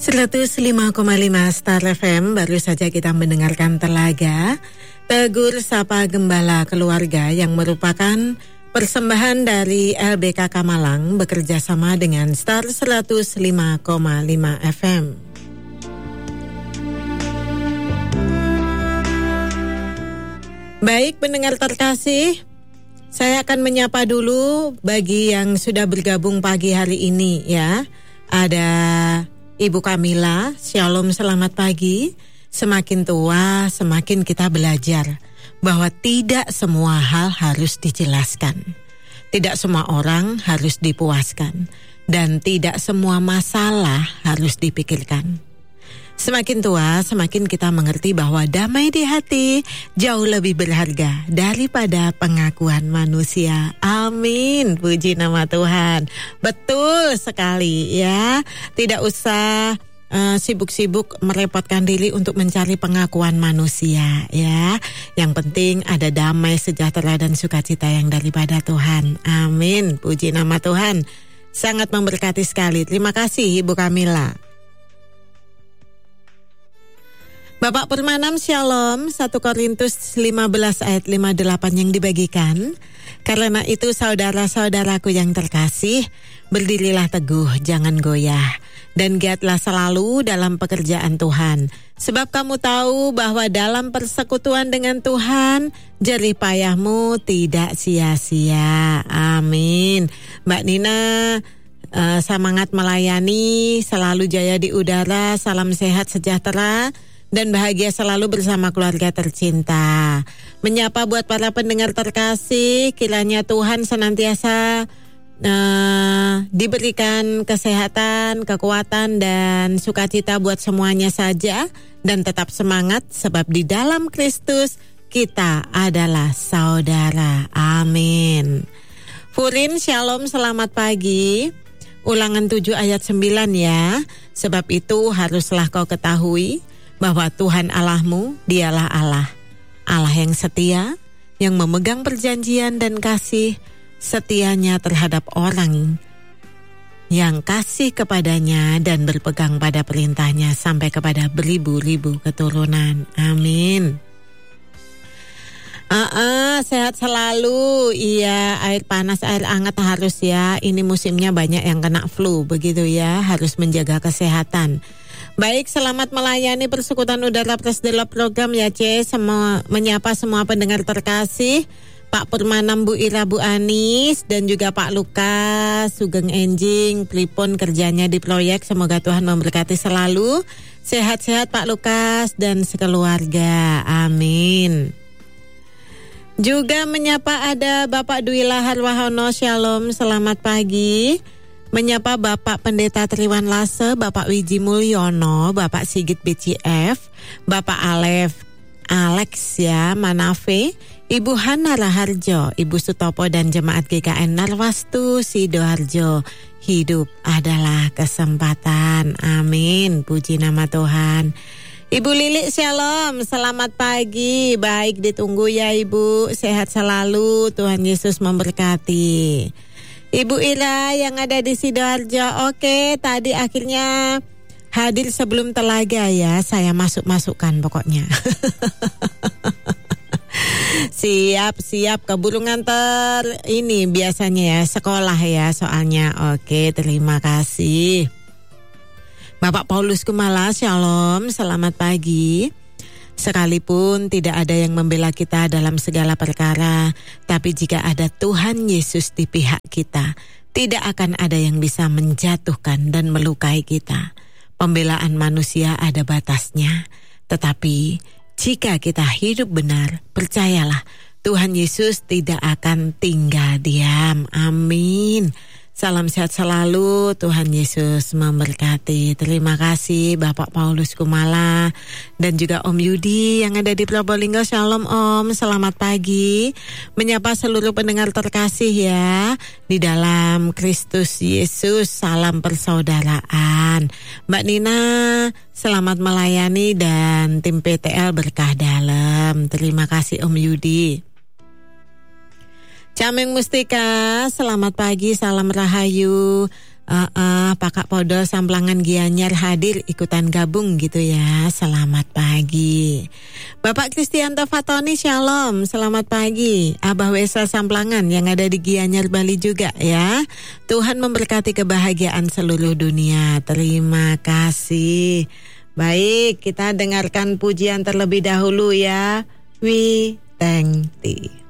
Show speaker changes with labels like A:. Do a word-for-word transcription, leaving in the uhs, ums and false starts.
A: seratus lima koma lima Star F M, baru saja kita mendengarkan Telaga Tegur Sapa Gembala Keluarga yang merupakan persembahan dari L B K K Malang bekerja sama dengan Star seratus lima koma lima F M. Baik pendengar terkasih, saya akan menyapa dulu bagi yang sudah bergabung pagi hari ini ya. Ada Ibu Kamila, Shalom, selamat pagi. Semakin tua, semakin kita belajar bahwa tidak semua hal harus dijelaskan. Tidak semua orang harus dipuaskan. Dan tidak semua masalah harus dipikirkan. Semakin tua, semakin kita mengerti bahwa damai di hati jauh lebih berharga daripada pengakuan manusia. Amin, puji nama Tuhan. Betul sekali ya. Tidak usah uh, sibuk-sibuk merepotkan diri untuk mencari pengakuan manusia ya. Yang penting ada damai, sejahtera dan sukacita yang daripada Tuhan. Amin, puji nama Tuhan. Sangat memberkati sekali. Terima kasih Ibu Kamila. Bapak Permanam, Shalom, satu Korintus lima belas ayat lima puluh delapan yang dibagikan. Karena itu saudara-saudaraku yang terkasih, berdirilah teguh, jangan goyah. Dan giatlah selalu dalam pekerjaan Tuhan. Sebab kamu tahu bahwa dalam persekutuan dengan Tuhan, jerih payahmu tidak sia-sia. Amin. Mbak Nina, uh, semangat melayani, selalu jaya di udara, salam sehat sejahtera. Dan bahagia selalu bersama keluarga tercinta. Menyapa buat para pendengar terkasih, kiranya Tuhan senantiasa uh, diberikan kesehatan, kekuatan dan sukacita buat semuanya saja. Dan tetap semangat sebab di dalam Kristus kita adalah saudara. Amin. Furin, Shalom, selamat pagi. Ulangan tujuh ayat sembilan ya. Sebab itu haruslah kau ketahui bahwa Tuhan Allahmu, dialah Allah, Allah yang setia, yang memegang perjanjian dan kasih setianya terhadap orang yang kasih kepadanya dan berpegang pada perintahnya sampai kepada beribu-ribu keturunan. Amin. Uh, uh, sehat selalu. Iya, air panas, air hangat harus ya. Ini musimnya banyak yang kena flu, begitu ya. Harus menjaga kesehatan. Baik, selamat melayani persekutuan udara Presdelop program ya C. Semua, menyapa semua pendengar terkasih. Pak Permanam, Bu Ira, Bu Anis, dan juga Pak Lukas, Sugeng Enjing, pripun kerjanya di proyek. Semoga Tuhan memberkati selalu. Sehat-sehat Pak Lukas dan sekeluarga. Amin. Juga menyapa ada Bapak Duila Harwahono, Shalom, selamat pagi. Menyapa Bapak Pendeta Triwan Lase, Bapak Wiji Mulyono, Bapak Sigit B C F, Bapak Alef Alex ya, Manafe, Ibu Hana Raharjo, Ibu Sutopo dan Jemaat G K N Narwastu Sidoarjo. Hidup adalah kesempatan. Amin, puji nama Tuhan. Ibu Lili, Shalom, selamat pagi. Baik, ditunggu ya Ibu, sehat selalu, Tuhan Yesus memberkati. Ibu Ira yang ada di Sidoarjo, oke, tadi akhirnya hadir sebelum Telaga ya, saya masuk-masukkan pokoknya. Siap, siap, keburu nganter ini biasanya ya, sekolah ya soalnya. Oke, terima kasih. Bapak Paulus Kumala, Shalom, selamat pagi. Sekalipun tidak ada yang membela kita dalam segala perkara, tapi jika ada Tuhan Yesus di pihak kita, tidak akan ada yang bisa menjatuhkan dan melukai kita. Pembelaan manusia ada batasnya, tetapi jika kita hidup benar, percayalah Tuhan Yesus tidak akan tinggal diam. Amin. Salam sehat selalu, Tuhan Yesus memberkati. Terima kasih Bapak Paulus Kumala dan juga Om Yudi yang ada di Probolinggo. Shalom Om, selamat pagi. Menyapa seluruh pendengar terkasih ya. Di dalam Kristus Yesus, salam persaudaraan. Mbak Nina, selamat melayani dan tim P T L berkah dalam. Terima kasih Om Yudi. Cameng Mustika, selamat pagi, salam rahayu. Uh, uh, Pak Kak Podol Samplangan Gianyar hadir ikutan gabung gitu ya. Selamat pagi. Bapak Kristianto Fatoni Shalom, selamat pagi. Abah Wesa Samplangan yang ada di Gianyar Bali juga ya. Tuhan memberkati kebahagiaan seluruh dunia. Terima kasih. Baik, kita dengarkan pujian terlebih dahulu ya. We thank thee.